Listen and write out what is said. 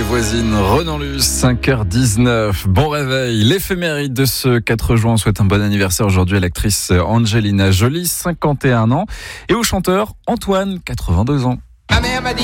voisines, Renan Luce, 5h19. Bon réveil, l'éphéméride de ce 4 juin. On souhaite un bon anniversaire aujourd'hui à l'actrice Angelina Jolie, 51 ans, et au chanteur Antoine, 82 ans. Ma mère m'a dit